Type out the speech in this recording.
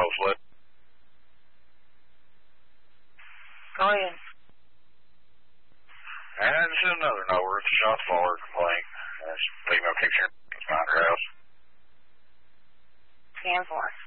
post lit. Go ahead. And this is another note where it's a shot caller complaint. There's a female picture behind her house. 10-4.